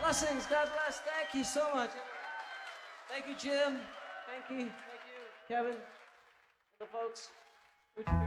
Blessings. God bless. Thank you so much. Thank you, Jim. Thank you. Thank you, Kevin. The folks.